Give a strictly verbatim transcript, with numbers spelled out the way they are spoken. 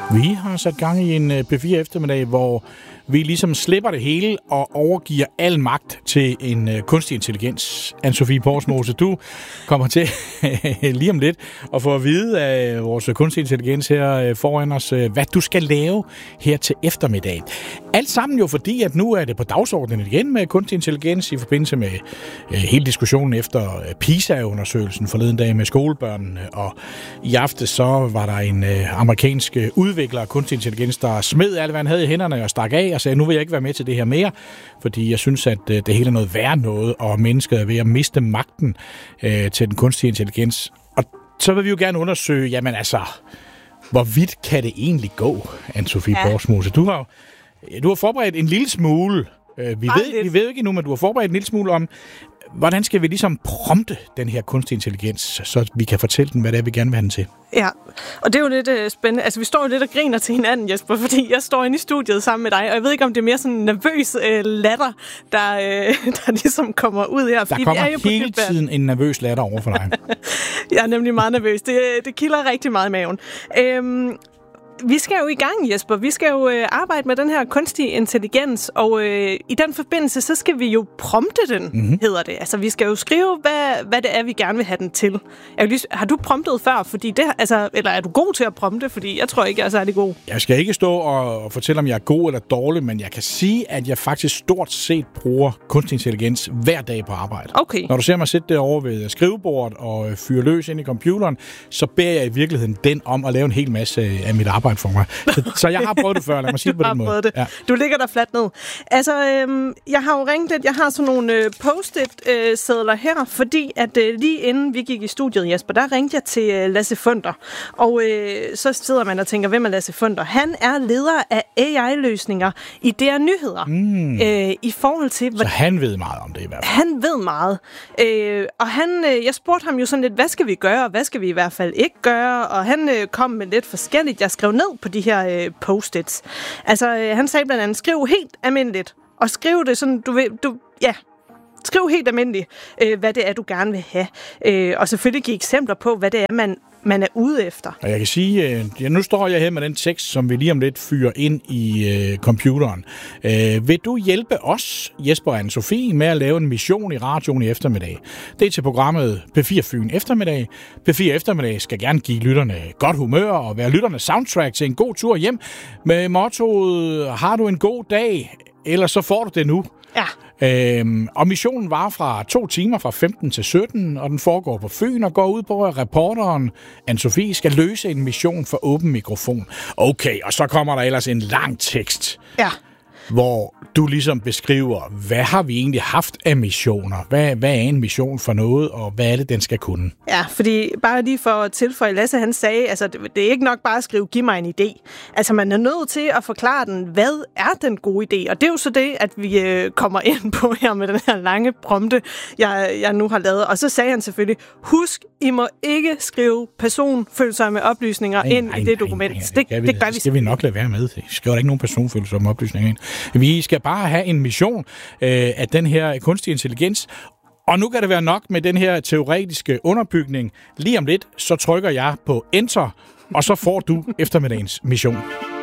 Vi har sat gang i en P fire eftermiddag, hvor vi ligesom slipper det hele og overgiver al magt til en uh, kunstig intelligens. Anne-Sophie Porsmose, du kommer til lige om lidt at få at vide af vores kunstig intelligens her uh, foran os, uh, hvad du skal lave her til eftermiddag. Alt sammen jo fordi, at nu er det på dagsordenen igen med kunstig intelligens i forbindelse med uh, hele diskussionen efter uh, PISA-undersøgelsen forleden dag med skolebørnene. Og i aftes så var der en uh, amerikansk udvikler af kunstig intelligens, der smed alt, hvad han havde i hænderne og stak af og sagde, nu vil jeg ikke være med til det her mere, fordi jeg synes, at det hele er noget værre noget, og mennesket er ved at miste magten øh, til den kunstige intelligens. Og så vil vi jo gerne undersøge, jamen altså, hvor vidt kan det egentlig gå, Anne-Sophie ja. Porsmose? Du har, du har forberedt en lille smule, øh, vi, ved, vi ved ikke endnu, men du har forberedt en lille smule om, hvordan skal vi ligesom prompte den her kunstig intelligens, så vi kan fortælle den, hvad det er, vi gerne vil have den til? Ja, og det er jo lidt uh, spændende. Altså, vi står jo lidt og griner til hinanden, Jesper, fordi jeg står inde i studiet sammen med dig, og jeg ved ikke, om det er mere sådan en nervøs uh, latter, der, uh, der ligesom kommer ud her. Der kommer er jo hele tiden en nervøs latter over for dig. Jeg er nemlig meget nervøs. Det, det kilder rigtig meget i maven. Øhm, Vi skal jo i gang, Jesper. Vi skal jo øh, arbejde med den her kunstige intelligens, og øh, i den forbindelse, så skal vi jo prompte den, mm-hmm. hedder det. Altså, vi skal jo skrive, hvad, hvad det er, vi gerne vil have den til. Jeg lige, har du promptet før? Fordi det, altså, eller er du god til at prompte? Fordi jeg tror ikke, jeg er særlig god. Jeg skal ikke stå og, og fortælle, om jeg er god eller dårlig, men jeg kan sige, at jeg faktisk stort set bruger kunstig intelligens hver dag på arbejde. Okay. Når du ser mig sidde derovre ved skrivebordet og fyre løs ind i computeren, så beder jeg i virkeligheden den om at lave en hel masse af mit arbejde for mig. Så, så jeg har prøvet det før, lad mig sige det på den måde. Ja. Du ligger der fladt ned. Altså, øhm, jeg har jo ringet lidt, jeg har sådan nogle øh, post-it-sædler øh, her, fordi at øh, lige inden vi gik i studiet, Jesper, der ringte jeg til øh, Lasse Funder. Og øh, så sidder man og tænker, hvem er Lasse Funder? Han er leder af A I-løsninger i D R Nyheder. Mm. Øh, I forhold til... Så han ved meget om det i hvert fald. Han ved meget. Øh, og han, øh, jeg spurgte ham jo sådan lidt, hvad skal vi gøre, og hvad skal vi i hvert fald ikke gøre? Og han øh, kom med lidt forskelligt. Jeg skrev ned på de her øh, post-its. Altså, øh, han sagde blandt andet, skriv helt almindeligt. Og skriv det sådan, du ved, du, ja, skriv helt almindeligt, øh, hvad det er, du gerne vil have. Øh, og selvfølgelig give eksempler på, hvad det er, man, man er ude efter. Og jeg kan sige, øh, ja, nu står jeg her med den tekst, som vi lige om lidt fyrer ind i øh, computeren. Øh, vil du hjælpe os, Jesper og Anne-Sophie, med at lave en mission i radioen i eftermiddag? Det er til programmet P fire Fyn eftermiddag. P fire eftermiddag skal gerne give lytterne godt humør og være lytternes soundtrack til en god tur hjem med mottoet, har du en god dag, eller så får du det nu. Ja. Øhm, og missionen var fra to timer fra femten til sytten, og den foregår på Fyn og går ud på, at reporteren Anne-Sophie skal løse en mission for åben mikrofon. Okay, og så kommer der ellers en lang tekst. Ja. Hvor du ligesom beskriver, hvad har vi egentlig haft af missioner? Hvad, hvad er en mission for noget, og hvad er det, den skal kunne? Ja, fordi bare lige for at tilføje, Lasse han sagde, altså det, det er ikke nok bare at skrive, giv mig en idé. Altså man er nødt til at forklare den, hvad er den gode idé? Og det er jo så det, at vi øh, kommer ind på her med den her lange prompte, jeg, jeg nu har lavet. Og så sagde han selvfølgelig, husk, I må ikke skrive personfølsomme oplysninger nej, ind nej, i det nej, dokument. Nej, nej, det, det, vi, det gør vi. Det skal vi nok lade være med. Vi skriver der ikke nogen personfølsomme oplysninger ind. Vi skal bare have en mission øh, af den her kunstig intelligens. Og nu kan det være nok med den her teoretiske underbygning. Lige om lidt, så trykker jeg på Enter, og så får du eftermiddagens mission.